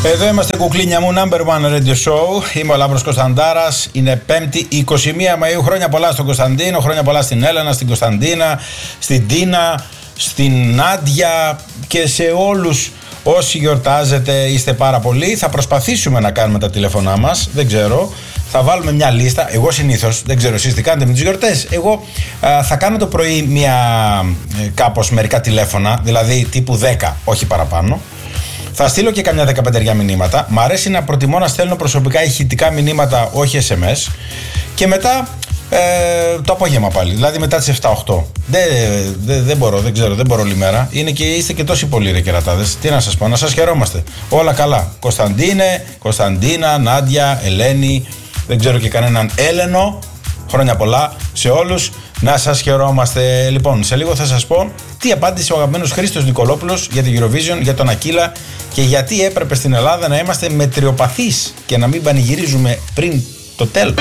Εδώ είμαστε, κουκλίνια μου, number one radio show. Είμαι ο Λάμπρος Κωνσταντάρας. Είναι 5η 21 Μαΐου. Χρόνια πολλά στον Κωνσταντίνο, χρόνια πολλά στην Έλενα, στην Κωνσταντίνα, στην Τίνα, στην Νάντια και σε όλους όσοι γιορτάζετε. Είστε πάρα πολλοί. Θα προσπαθήσουμε να κάνουμε τα τηλέφωνά μας. Δεν ξέρω. Θα βάλουμε μια λίστα. Εγώ συνήθως, δεν ξέρω εσείς τι κάνετε με τις γιορτές. Εγώ θα κάνω το πρωί κάπως μερικά τηλέφωνα, δηλαδή τύπου 10, όχι παραπάνω. Θα στείλω και καμιά 15 μηνύματα. Μ' αρέσει να προτιμώ να στέλνω προσωπικά ηχητικά μηνύματα, όχι SMS. Και μετά το απόγευμα πάλι, δηλαδή μετά τις 7-8. Δεν μπορώ, δεν ξέρω, δεν μπορώ όλη μέρα. Είστε και τόσοι πολλοί ρε κερατάδες. Τι να σας πω, να σας χαιρόμαστε. Όλα καλά. Κωνσταντίνε, Κωνσταντίνα, Νάντια, Ελένη, δεν ξέρω και κανέναν Έλενο. Χρόνια πολλά σε όλους. Να σας χαιρόμαστε. Λοιπόν, σε λίγο θα σας πω τι απάντησε ο αγαπημένος Χρήστος Νικολόπουλος για την Eurovision, για τον Ακύλα και γιατί έπρεπε στην Ελλάδα να είμαστε μετριοπαθείς και να μην πανηγυρίζουμε πριν το τέλος.